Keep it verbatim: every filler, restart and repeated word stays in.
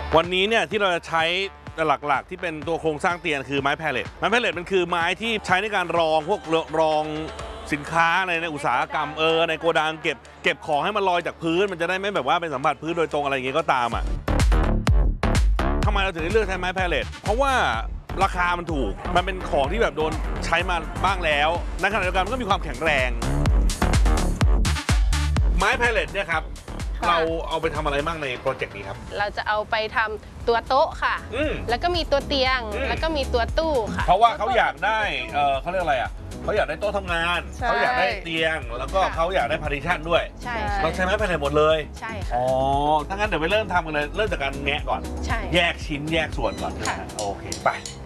วันนี้เนี่ยที่เราจะใช้หลักๆที่เป็นตัวโครงสร้างเตียงคือไม้แพลเลตไม้แพลเลตมันคือไม้ที่ใช้ในการรองพวกรองสินค้าในในอุตสาหกรรมเออในโกดังเก็บเก็บของให้มันลอยจากพื้นมันจะได้ไม่แบบว่าเป็นสัมผัสพื้นโดยตรงอะไรอย่างงี้ก็ตามอ่ะทำไมเราถึงได้เลือกใช้ไม้แพลเลตเพราะว่าราคามันถูกมันเป็นของที่แบบโดนใช้มาบ้างแล้วในขณะเดียวกันมันก็มีความแข็งแรงไม้แพลเลตเนี่ยครับเราเอาไปทำอะไรบ้างในโปรเจกต์นี้ครับเราจะเอาไปทำตัวโต๊ะค่ะแล้วก็มีตัวเตียงแล้วก็มีตัวตู้ค่ะเพราะว่าเขาอยากได้เออเขาเรียกอะไรอ่ะเขาอยากได้โต๊ะทำงานเขาอยากได้เตียงแล้วก็เขาอยากได้พาร์ติชันด้วยใช่เราใช้ไม้แผ่นหมดเลยใช่ค่ะอ๋อถ้างั้นเดี๋ยวไปเริ่มทำกันเลยเริ่มจากการแงะก่อนใช่แยกชิ้นแยกส่วนก่อนใช่ไหมโอเคไป